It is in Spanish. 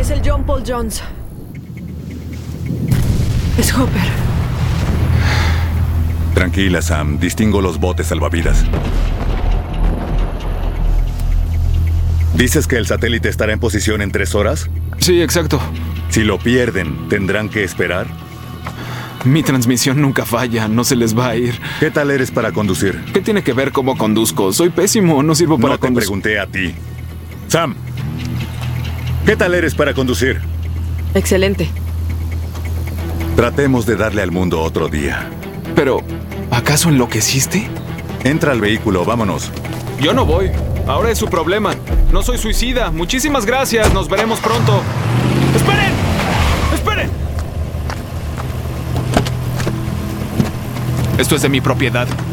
Es el John Paul Jones. Es Hopper. Tranquila, Sam. Distingo los botes salvavidas. ¿Dices que el satélite estará en posición en 3 horas? Sí, exacto. Si lo pierden, ¿tendrán que esperar? Mi transmisión nunca falla, no se les va a ir. ¿Qué tal eres para conducir? ¿Qué tiene que ver cómo conduzco? Soy pésimo, no sirvo para No te conducir. pregunté a ti. Sam, ¿qué tal eres para conducir? Excelente. Tratemos de darle al mundo otro día. Pero, ¿acaso enloqueciste? Entra al vehículo, vámonos. Yo no voy. Ahora es su problema. No soy suicida. Muchísimas gracias. Nos veremos pronto. ¡Esperen! ¡Esperen! Esto es de mi propiedad.